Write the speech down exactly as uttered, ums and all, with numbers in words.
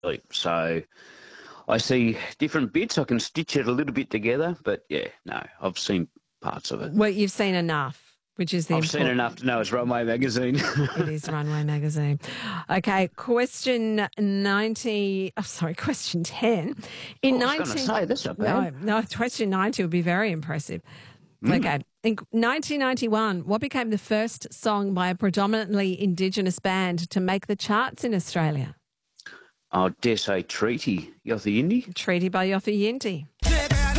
So I see different bits. I can stitch it a little bit together, but yeah, no, I've seen parts of it. Well, you've seen enough, which is the I've seen important. enough to know it's Runway Magazine. It is Runway Magazine. Okay, question ninety. Oh, sorry, question ten. In I was nineteen, going to say, that's not no, bad. no, question ninety would be very impressive. Okay, in nineteen ninety-one, what became the first song by a predominantly Indigenous band to make the charts in Australia? I dare say Treaty, Yothu Yindi. Treaty by Yothu Yindi.